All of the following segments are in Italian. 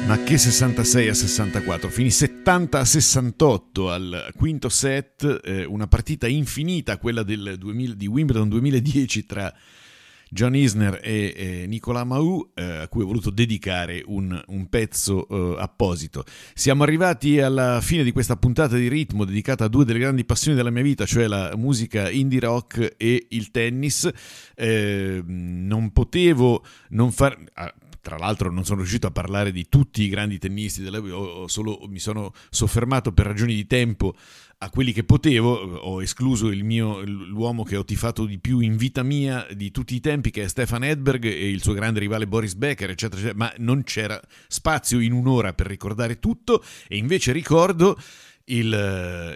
Ma che 66 a 64, finì 70 a 68 al quinto set, una partita infinita, quella di Wimbledon 2010 tra John Isner e Nicolas Mahut, a cui ho voluto dedicare un pezzo apposito. Siamo arrivati alla fine di questa puntata di Ritmo dedicata a due delle grandi passioni della mia vita, cioè la musica indie rock e il tennis. Non potevo non far... Tra l'altro non sono riuscito a parlare di tutti i grandi tennisti mi sono soffermato per ragioni di tempo a quelli che potevo. Ho escluso l'uomo che ho tifato di più in vita mia di tutti i tempi, che è Stefan Edberg, e il suo grande rivale Boris Becker, eccetera, eccetera, ma non c'era spazio in un'ora per ricordare tutto, e invece ricordo il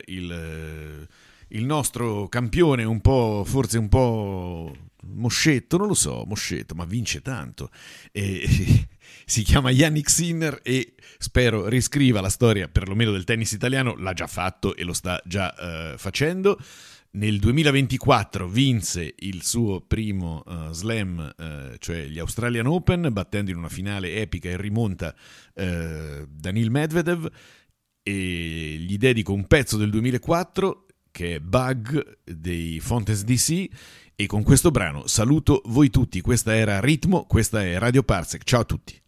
nostro campione forse un po' moscetto, non lo so, ma vince tanto, si chiama Jannik Sinner e spero riscriva la storia perlomeno del tennis italiano. L'ha già fatto e lo sta già facendo. Nel 2024 vinse il suo primo slam, cioè gli Australian Open, battendo in una finale epica in rimonta Daniil Medvedev, e gli dedico un pezzo del 2004 che è Bug dei Fontes DC, e con questo brano saluto voi tutti. Questa era Ritmo, questa è Radio Parsec. Ciao a tutti.